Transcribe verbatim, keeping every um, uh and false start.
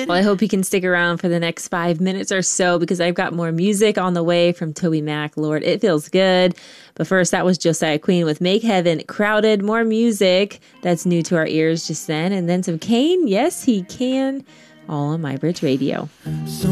Well, I hope you can stick around for the next five minutes or so because I've got more music on the way from Toby Mac. Lord, it feels good. But first, that was Josiah Queen with Make Heaven Crowded. More music that's new to our ears just then. And then some Kane. Yes, he can. All on MyBridge Radio.